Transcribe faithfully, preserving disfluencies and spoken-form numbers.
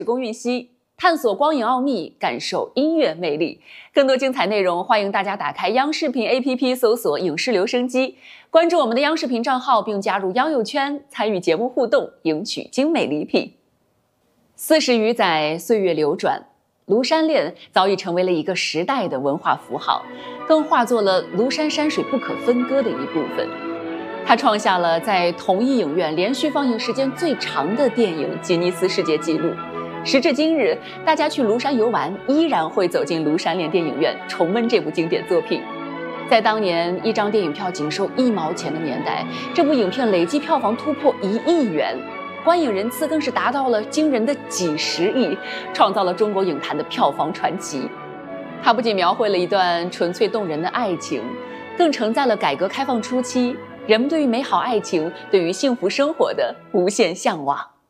龚运熙，探索光影奥秘，感受音乐魅力。更多精彩内容，欢迎大家打开央视频 A P P 搜索“影视留声机”，关注我们的央视频账号，并加入央友圈，参与节目互动，赢取精美礼品。四十余载，岁月流转，庐山恋早已成为了一个时代的文化符号，更化作了庐山山水不可分割的一部分。它创下了在同一影院连续放映时间最长的电影吉尼斯世界纪录。时至今日，大家去庐山游玩，依然会走进庐山恋电影院，重温这部经典作品。在当年一张电影票仅收一毛钱的年代，这部影片累计票房突破一亿元，观影人次更是达到了惊人的几十亿，创造了中国影坛的票房传奇。它不仅描绘了一段纯粹动人的爱情，更承载了改革开放初期人们对于美好爱情、对于幸福生活的无限向往。